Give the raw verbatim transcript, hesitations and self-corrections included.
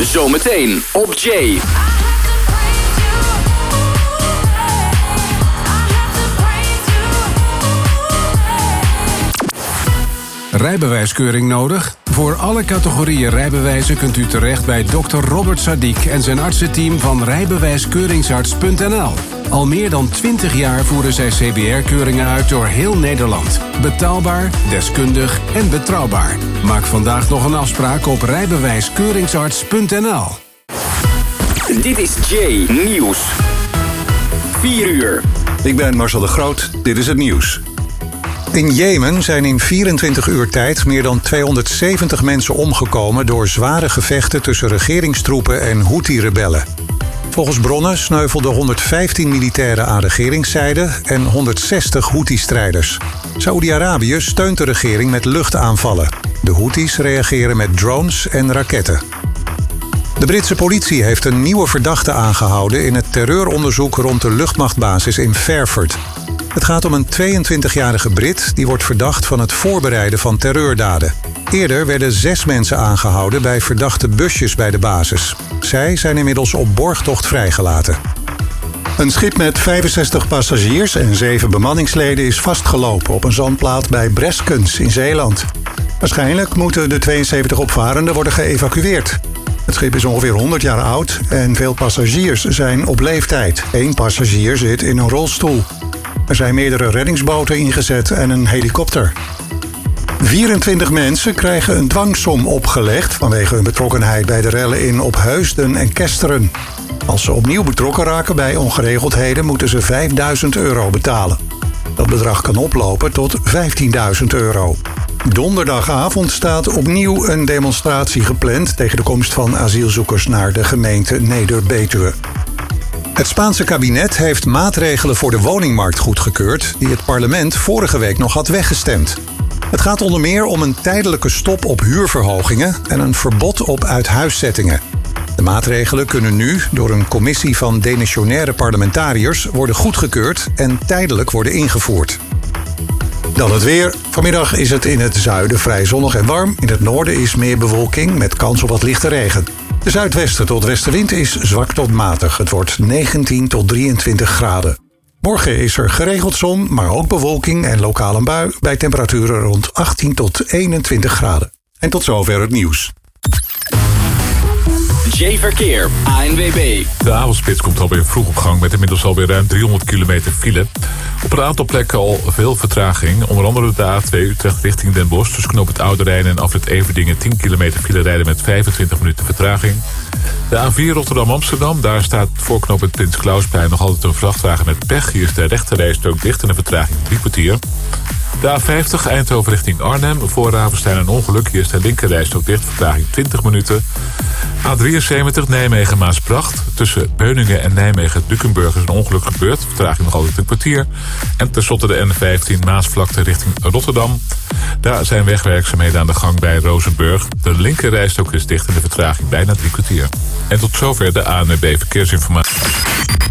Zometeen op Jay. Rijbewijskeuring nodig? Voor alle categorieën rijbewijzen kunt u terecht bij dokter Robert Sadiq en zijn artsenteam van rijbewijskeuringsarts punt n l. Al meer dan twintig jaar voeren zij C B R-keuringen uit door heel Nederland. Betaalbaar, deskundig en betrouwbaar. Maak vandaag nog een afspraak op rijbewijskeuringsarts punt n l. Dit is Jay Nieuws. vier uur. Ik ben Marcel de Groot, dit is het nieuws. In Jemen zijn in vierentwintig uur tijd meer dan tweehonderdzeventig mensen omgekomen door zware gevechten tussen regeringstroepen en Houthi-rebellen. Volgens bronnen sneuvelden honderdvijftien militairen aan regeringszijde en honderdzestig Houthi-strijders. Saoedi-Arabië steunt de regering met luchtaanvallen. De Houthis reageren met drones en raketten. De Britse politie heeft een nieuwe verdachte aangehouden in het terreuronderzoek rond de luchtmachtbasis in Fairford. Het gaat om een tweeëntwintigjarige Brit die wordt verdacht van het voorbereiden van terreurdaden. Eerder werden zes mensen aangehouden bij verdachte busjes bij de basis. Zij zijn inmiddels op borgtocht vrijgelaten. Een schip met vijfenzestig passagiers en zeven bemanningsleden is vastgelopen op een zandplaat bij Breskens in Zeeland. Waarschijnlijk moeten de tweeënzeventig opvarenden worden geëvacueerd. Het schip is ongeveer honderd jaar oud en veel passagiers zijn op leeftijd. Eén passagier zit in een rolstoel. Er zijn meerdere reddingsboten ingezet en een helikopter. vierentwintig mensen krijgen een dwangsom opgelegd vanwege hun betrokkenheid bij de rellen in Opheusden en Kesteren. Als ze opnieuw betrokken raken bij ongeregeldheden moeten ze vijfduizend euro betalen. Dat bedrag kan oplopen tot vijftienduizend euro. Donderdagavond staat opnieuw een demonstratie gepland tegen de komst van asielzoekers naar de gemeente Neder-Betuwe. Het Spaanse kabinet heeft maatregelen voor de woningmarkt goedgekeurd die het parlement vorige week nog had weggestemd. Het gaat onder meer om een tijdelijke stop op huurverhogingen en een verbod op uithuiszettingen. De maatregelen kunnen nu door een commissie van demissionaire parlementariërs worden goedgekeurd en tijdelijk worden ingevoerd. Dan het weer. Vanmiddag is het in het zuiden vrij zonnig en warm. In het noorden is meer bewolking met kans op wat lichte regen. De zuidwesten tot westenwind is zwak tot matig. Het wordt negentien tot drieëntwintig graden. Morgen is er geregeld zon, maar ook bewolking en lokaal een bui bij temperaturen rond achttien tot eenentwintig graden. En tot zover het nieuws. Jay Verkeer, A N W B. De avondspits komt alweer vroeg op gang met inmiddels alweer ruim driehonderd kilometer file. Op een aantal plekken al veel vertraging. Onder andere de A twee Utrecht richting Den Bosch. Tussen knoop het Oude Rijn en afrit Everdingen tien kilometer file rijden met vijfentwintig minuten vertraging. De A vier Rotterdam-Amsterdam. Daar staat voor knoop het Prins Klausplein nog altijd een vrachtwagen met pech. Hier is de rechterrijstrook dicht en de vertraging drie kwartier. De A vijftig Eindhoven richting Arnhem. Voor Ravenstein een ongeluk. Hier is de linkerrijstrook dicht. Vertraging twintig minuten. A drieënzeventig Nijmegen-Maasbracht. Tussen Beuningen en Nijmegen-Dukenburg is een ongeluk gebeurd. Vertraging nog altijd een kwartier. En tenslotte de N vijftien Maasvlakte richting Rotterdam. Daar zijn wegwerkzaamheden aan de gang bij Rozenburg. De linkerrijstrook is dicht en de vertraging bijna drie kwartier. En tot zover de A N W B Verkeersinformatie.